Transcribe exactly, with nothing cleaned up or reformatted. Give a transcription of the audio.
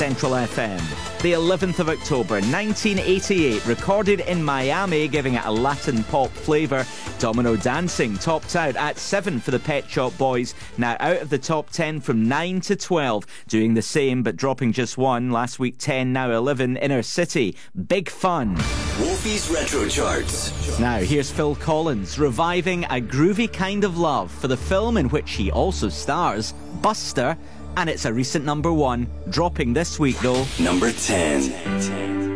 Central F M. The eleventh of October, nineteen eighty-eight, recorded in Miami, giving it a Latin pop flavour. Domino Dancing topped out at seven for the Pet Shop Boys. Now out of the top ten from nine to twelve. Doing the same but dropping just one. Last week ten, now eleven. Inner City, Big Fun. Wolfie's Retro Charts. Now here's Phil Collins reviving A Groovy Kind of Love for the film in which he also stars, Buster. And it's a recent number one, dropping this week though. Number ten.